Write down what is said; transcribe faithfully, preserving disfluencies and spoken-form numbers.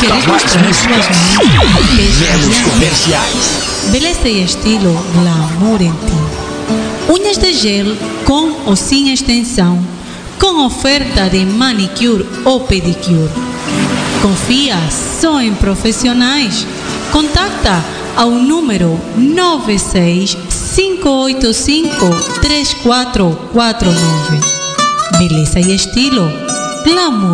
Queres mostrar as suas menos comerciais. Beleza e estilo glamour em ti. Unhas de gel com ou sem extensão, com oferta de manicure ou pedicure. Confia só em profissionais. Contacta ao número nove seis cinco oito cinco três quatro quatro nove. Beleza e estilo glamour.